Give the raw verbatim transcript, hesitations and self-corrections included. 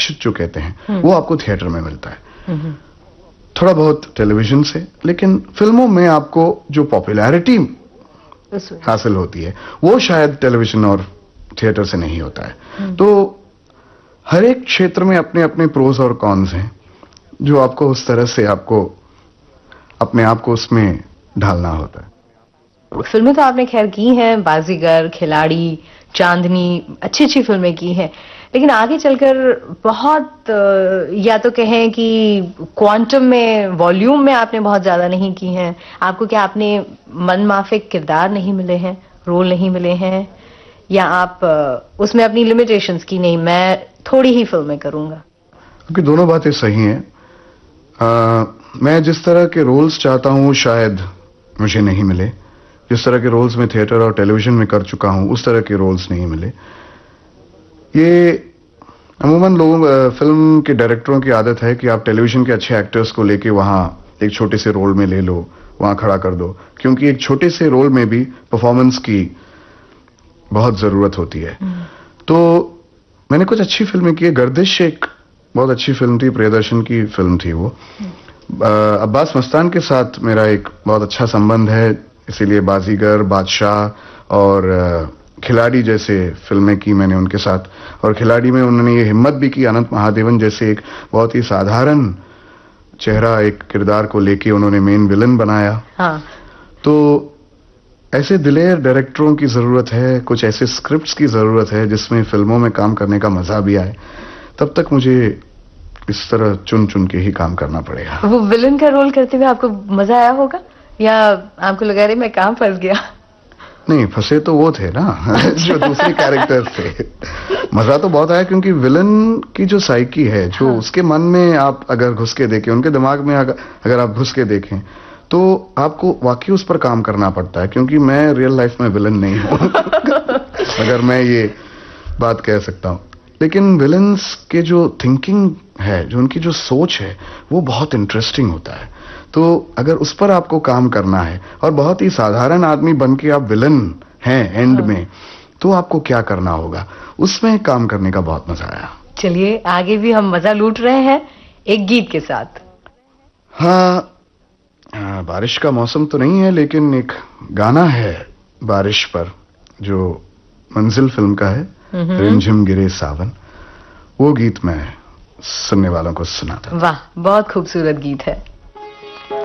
Rush जो कहते हैं वो आपको थिएटर में मिलता है, थोड़ा बहुत टेलीविजन से, लेकिन फिल्मों में आपको जो पॉपुलैरिटी हासिल होती है वो शायद टेलीविजन और थिएटर से नहीं होता है। तो हर एक क्षेत्र में अपने अपने प्रोज और कॉन्स हैं, जो आपको उस तरह से आपको अपने आप को उसमें ढालना होता है। फिल्में तो आपने खैर की हैं, बाजीगर, खिलाड़ी, चांदनी, अच्छी अच्छी फिल्में की हैं, लेकिन आगे चलकर बहुत या तो कहें कि क्वांटम में, वॉल्यूम में आपने बहुत ज्यादा नहीं की हैं। आपको क्या आपने मन माफिक किरदार नहीं मिले हैं, रोल नहीं मिले हैं, या आप उसमें अपनी लिमिटेशंस की नहीं, मैं थोड़ी ही फिल्में करूंगा? क्योंकि दोनों बातें सही हैं। आ, मैं जिस तरह के रोल्स चाहता हूं शायद मुझे नहीं मिले, जिस तरह के रोल्स मैं थिएटर और टेलीविजन में कर चुका हूं उस तरह के रोल्स नहीं मिले। ये अमूमन लोगों, फिल्म के डायरेक्टरों की आदत है कि आप टेलीविजन के अच्छे एक्टर्स को लेके वहां एक छोटे से रोल में ले लो, वहां खड़ा कर दो, क्योंकि एक छोटे से रोल में भी परफॉर्मेंस की बहुत जरूरत होती है। तो मैंने कुछ अच्छी फिल्में की है। गर्दिश एक बहुत अच्छी फिल्म थी, प्रियदर्शन की फिल्म थी वो। अब्बास मस्तान के साथ मेरा एक बहुत अच्छा संबंध है, इसीलिए बाजीगर, बादशाह और खिलाड़ी जैसे फिल्में की मैंने उनके साथ। और खिलाड़ी में उन्होंने ये हिम्मत भी की, अनंत महादेवन जैसे एक बहुत ही साधारण चेहरा, एक किरदार को लेके उन्होंने मेन विलन बनाया। हाँ। तो ऐसे दिलेर डायरेक्टरों की जरूरत है, कुछ ऐसे स्क्रिप्ट्स की जरूरत है जिसमें फिल्मों में काम करने का मजा भी आए। तब तक मुझे इस तरह चुन चुन के ही काम करना पड़ेगा। वो विलन का रोल करते हुए आपको मजा आया होगा, या आपको लगा रहे मैं कहां फंस गया? नहीं, फंसे तो वो थे ना जो दूसरे कैरेक्टर थे। मजा तो बहुत आया, क्योंकि विलन की जो साइकी है, जो हाँ। उसके मन में आप अगर घुस के देखें, उनके दिमाग में अगर, अगर आप घुस के देखें, तो आपको वाकई उस पर काम करना पड़ता है। क्योंकि मैं रियल लाइफ में विलन नहीं हूं अगर मैं ये बात कह सकता हूं। लेकिन विलन्स के जो थिंकिंग है, जो उनकी जो सोच है, वो बहुत इंटरेस्टिंग होता है। तो अगर उस पर आपको काम करना है और बहुत ही साधारण आदमी बन के आप विलन हैं एंड में, तो आपको क्या करना होगा, उसमें काम करने का बहुत मजा आया। चलिए, आगे भी हम मजा लूट रहे हैं एक गीत के साथ। हाँ, हाँ, बारिश का मौसम तो नहीं है, लेकिन एक गाना है बारिश पर जो मंजिल फिल्म का है, रिमझिम गिरे सावन, वो गीत मैं सुनने वालों को सुनाता हूं। वाह, बहुत खूबसूरत गीत है।